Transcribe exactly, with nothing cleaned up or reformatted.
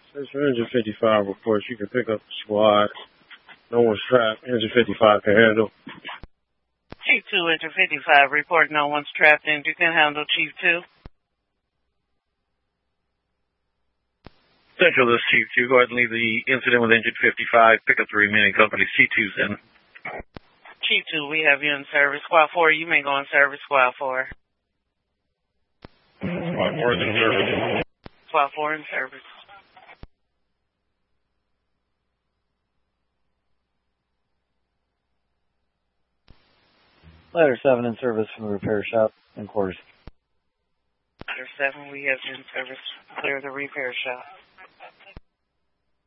Since for Engine fifty-five reports, you can pick up the squad. No one's trapped. Engine fifty-five can handle. Chief two, Engine fifty-five, report no one's trapped. Engine can handle, Chief two. Central, this is Chief two. Go ahead and leave the incident with Engine fifty-five. Pick up the remaining company. C two's in. Chief two, we have you in service. Squad four, you may go in service. Squad four. Squad four is in service. Squad four in service. Ladder seven in service from the repair shop and quarters. Ladder seven, we have you in service. Clear the repair shop.